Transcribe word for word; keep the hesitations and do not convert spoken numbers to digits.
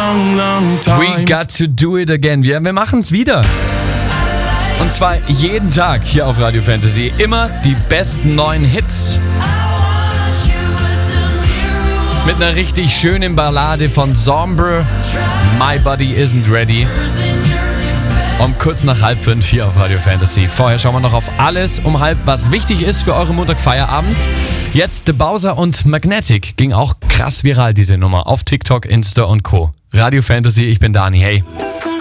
long, long time. We got to do it again. Wir, wir machen es wieder. Und zwar jeden Tag hier auf Radio Fantasy. Immer die besten neuen Hits. Mit einer richtig schönen Ballade von Sombre. My Body Isn't Ready. Um kurz nach halb fünf hier auf Radio Fantasy. Vorher schauen wir noch auf alles um halb, was wichtig ist für eure Montagfeierabend. Jetzt The Bowser und Magnetic. Ging auch krass viral, diese Nummer. Auf TikTok, Insta und Co. Radio Fantasy, ich bin Dani. Hey.